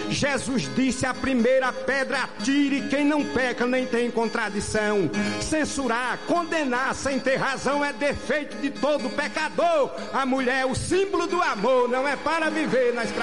Jesus disse: a primeira pedra atire, quem não peca nem tem contradição. Censurar, condenar sem ter razão é defeito de todo pecador. A mulher é o símbolo do amor, não é para viver na escravidão.